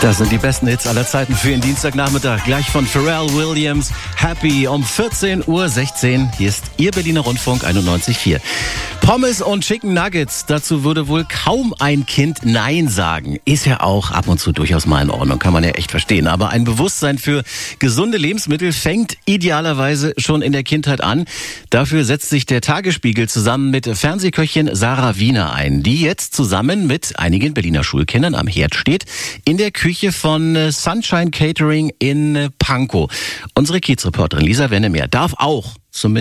Das sind die besten Hits aller Zeiten für den Dienstagnachmittag. Gleich von Pharrell Williams, Happy um 14:16 Uhr. Hier ist Ihr Berliner Rundfunk 91,4. Pommes und Chicken Nuggets, dazu würde wohl kaum ein Kind Nein sagen. Ist ja auch ab und zu durchaus mal in Ordnung, kann man ja echt verstehen. Aber ein Bewusstsein für gesunde Lebensmittel fängt idealerweise schon in der Kindheit an. Dafür setzt sich der Tagesspiegel zusammen mit Fernsehköchin Sarah Wiener ein, die jetzt zusammen mit einigen Berliner Schulkindern am Herd steht, in der Küche von Sunshine Catering in Pankow. Unsere Kiezreporterin Lisa Wennemeyer darf auch zumindest